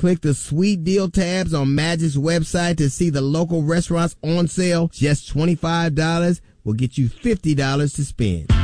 Click the sweet deal tabs on Magic's website to see the local restaurants on sale. Just $25 will get you $50 to spend.